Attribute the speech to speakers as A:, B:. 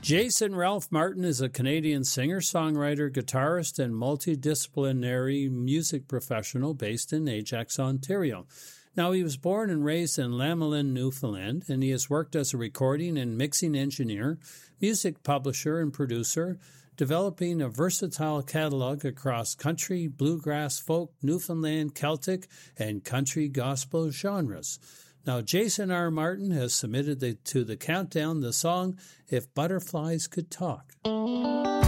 A: Jason Ralph Martin is a Canadian singer, songwriter, guitarist, and multidisciplinary music professional based in Ajax, Ontario. Now, he was born and raised in Lamelin, Newfoundland, and he has worked as a recording and mixing engineer, music publisher, and producer, developing a versatile catalog across country, bluegrass, folk, Newfoundland, Celtic, and country gospel genres. Now, Jason R. Martin has submitted to the countdown the song If Butterflies Could Talk.